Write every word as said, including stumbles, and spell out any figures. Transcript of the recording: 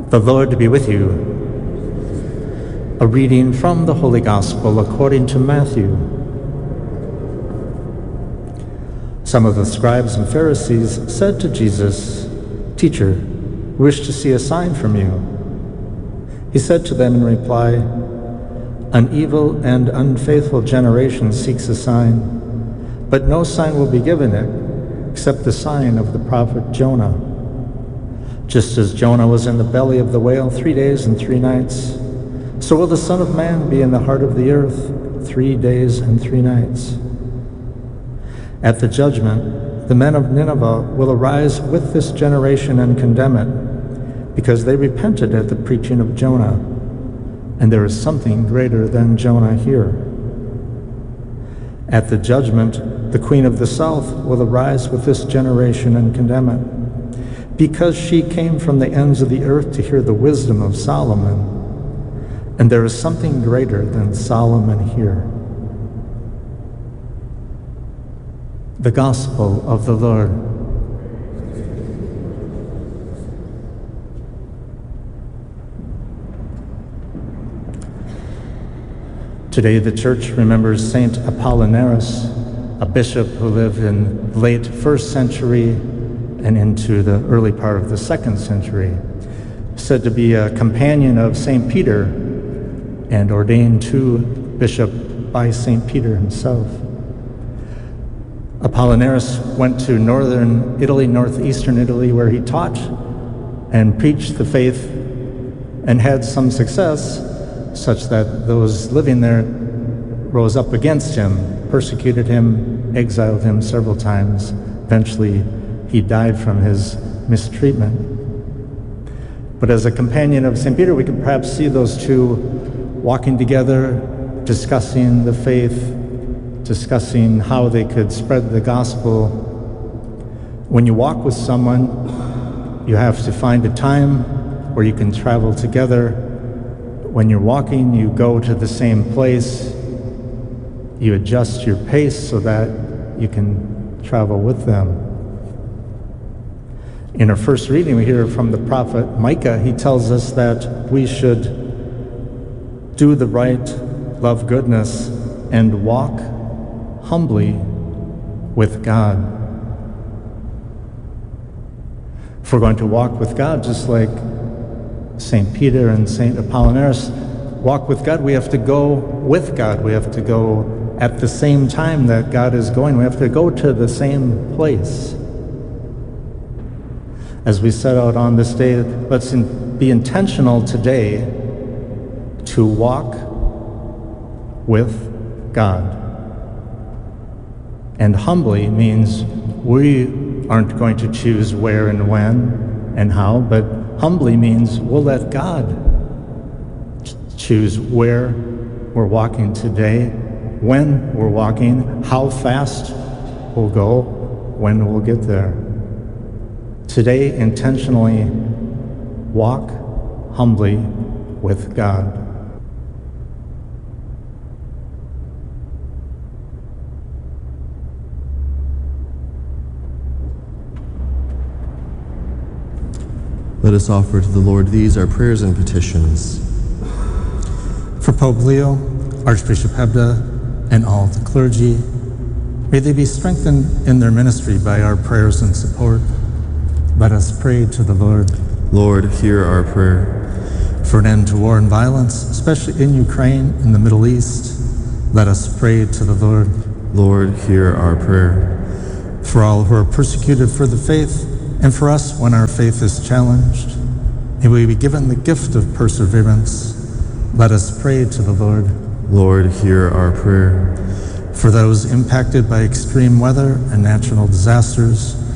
The Lord be with you. A reading from the Holy Gospel according to Matthew. Some of the scribes and Pharisees said to Jesus, "Teacher, we wish to see a sign from you." He said to them in reply, "An evil and unfaithful generation seeks a sign, but no sign will be given it except the sign of the prophet Jonah. Just as Jonah was in the belly of the whale three days and three nights, so will the Son of Man be in the heart of the earth three days and three nights. At the judgment, the men of Nineveh will arise with this generation and condemn it, because they repented at the preaching of Jonah, and there is something greater than Jonah here. At the judgment, the queen of the south will arise with this generation and condemn it, because she came from the ends of the earth to hear the wisdom of Solomon, and there is something greater than Solomon here." The Gospel of the Lord. Today the Church remembers Saint Apollinaris, a bishop who lived in the late first century and into the early part of the second century, said to be a companion of Saint Peter and ordained to bishop by Saint Peter himself. Apollinaris went to northern Italy, northeastern Italy, where he taught and preached the faith and had some success, such that those living there rose up against him, persecuted him, exiled him several times. Eventually, he died from his mistreatment. But as a companion of Saint Peter, we can perhaps see those two walking together, discussing the faith, discussing how they could spread the gospel. When you walk with someone, you have to find a time where you can travel together. When you're walking, you go to the same place. You adjust your pace so that you can travel with them. In our first reading, we hear from the prophet Micah. He tells us that we should do the right, love goodness, and walk humbly with God. If we're going to walk with God, just like Saint Peter and Saint Apollinaris walk with God, we have to go with God. We have to go at the same time that God is going. We have to go to the same place. As we set out on this day, let's in, be intentional today to walk with God. And humbly means we aren't going to choose where and when and how, but humbly means we'll let God ch- choose where we're walking today, when we're walking, how fast we'll go, when we'll get there. Today, intentionally walk humbly with God. Let us offer to the Lord these our prayers and petitions. For Pope Leo, Archbishop Hebda, and all the clergy, may they be strengthened in their ministry by our prayers and support. Let us pray to the Lord. Lord, hear our prayer. For an end to war and violence, especially in Ukraine and the Middle East, let us pray to the Lord. Lord, hear our prayer. For all who are persecuted for the faith, and for us when our faith is challenged, may we be given the gift of perseverance. Let us pray to the Lord. Lord, hear our prayer. For those impacted by extreme weather and natural disasters,